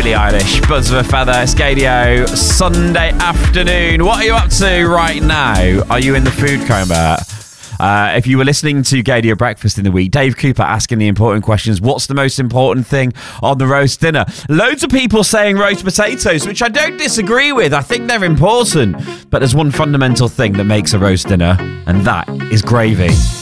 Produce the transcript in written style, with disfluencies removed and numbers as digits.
Billie Eilish, Birds of a Feather, Scadio, Sunday afternoon. What are you up to right now? Are you in the food coma? If you were listening to Gadio Breakfast in the week, Dave Cooper asking the important questions. What's the most important thing on the roast dinner? Loads of people saying roast potatoes, which I don't disagree with. I think they're important. But there's one fundamental thing that makes a roast dinner, and that is gravy.